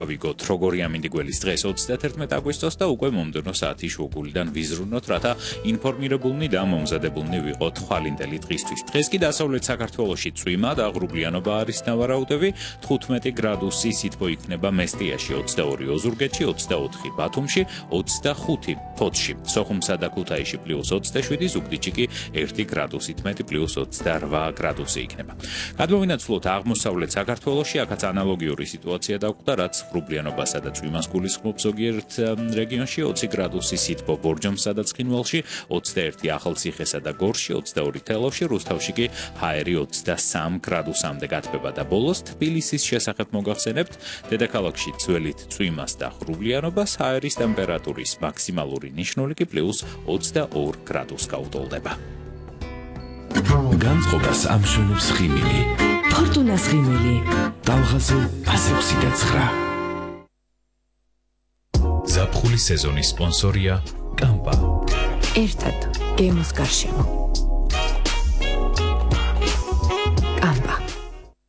ვიგოთ როგორი ამინდი გველის დღეს 31 აგვისტოს და უკვე მომდევნო საათი შუაგულიდან ვიზრუნოთ, რათა ინფორმირებულნი და მომზადებულნი ვიყოთ ხვალინდელი დღისთვის. დღეს კი დასავლეთ საქართველოში წვიმა და ღრუბლიანობა არის ნავარაუდები, 15 გრადუსი სითბო იქნება მესტიაში, 22 ოზურგეთში, 24 ბათუმში, 25 ფოთში, სოხუმსა და ქუთაისში +27, ზუგდიდში კი 1 გრადუსით მეტი +28 გრადუსი იქნება. გადმოვინაცვლოთ აღმოსავლეთ საქართველოში, აქაც ანალოგიური სიტუაცია დაგვხვდა, რაც ღრუბლიანობასა და წვიმას გულისხმობს ზოგიერთ რეგიონში, 20 გრადუსი სითბო ბორჯომსა და ცხინვალში, 21 ახალციხესა და გორში, 22 თელავში, რუსთავში კი ჰაერი 23 გრადუსამდე გათბება და ბოლოს თბილისის შესახებ მოგახსენებთ, დედაქალაქში ძველით წვიმას და ღრუბლიანობას, ჰაერის ტემპერატურის მაქსიმალური ნიშნული კი +22 გრადუსს გაუტოლდება. განწყობას ამშვენებს ხიმილი. ფორტუნას ხიმილი. ტალღაზე 129. ზაფხულის სეზონის სპონსორია კამპა. ერთად გემოს გარშემო.